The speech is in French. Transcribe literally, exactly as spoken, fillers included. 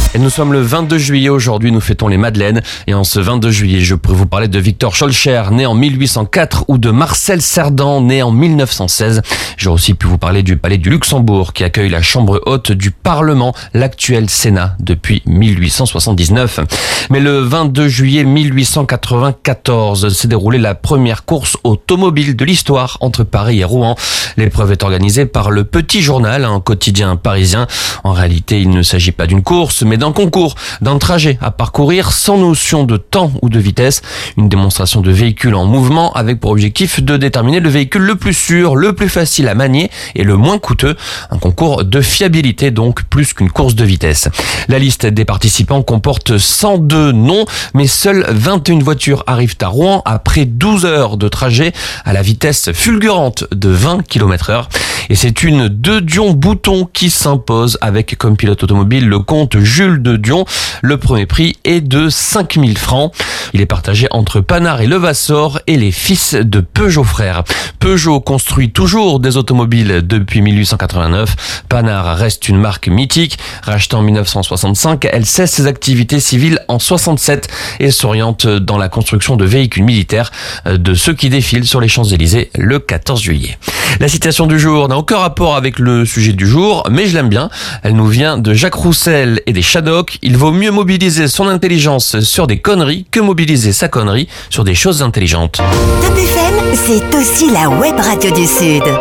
Et nous sommes le vingt-deux juillet aujourd'hui, nous fêtons les Madeleines. Et en ce vingt-deux juillet, je pourrais vous parler de Victor Schœlcher, né en mille huit cent quatre, ou de Marcel Cerdan, né en mille neuf cent seize. J'aurais aussi pu vous parler du Palais du Luxembourg, qui accueille la chambre haute du Parlement, l'actuel Sénat, depuis mille huit cent soixante-dix-neuf. Mais le vingt-deux juillet mille huit cent quatre-vingt-quatorze s'est déroulée la première course automobile de l'histoire entre Paris et Rouen. L'épreuve est organisée par le Petit Journal, un quotidien parisien. En réalité, il ne s'agit pas d'une course, mais d'un concours, d'un trajet à parcourir sans notion de temps ou de vitesse. Une démonstration de véhicule en mouvement avec pour objectif de déterminer le véhicule le plus sûr, le plus facile à manier et le moins coûteux. Un concours de fiabilité donc, plus qu'une course de vitesse. La liste des participants comporte cent deux noms, mais seules vingt et une voitures arrivent à Rouen après douze heures de trajet à la vitesse fulgurante de vingt kilomètres heure. Et c'est une de Dion Bouton qui s'impose avec comme pilote automobile le comte Jules de Dion. Le premier prix est de cinq mille francs. Il est partagé entre Panard et Levasseur et les fils de Peugeot frères. Peugeot construit toujours des automobiles depuis mille huit cent quatre-vingt-neuf. Panard reste une marque mythique. Rachetée en mille neuf cent soixante-cinq, elle cesse ses activités civiles en soixante-sept et s'oriente dans la construction de véhicules militaires, de ceux qui défilent sur les Champs-Élysées le quatorze juillet. La citation du jour n'a aucun rapport avec le sujet du jour, mais je l'aime bien. Elle nous vient de Jacques Roussel et des Shadocks. Il vaut mieux mobiliser son intelligence sur des conneries que mobiliser sa connerie sur des choses intelligentes. Top F M, c'est aussi la web radio du Sud.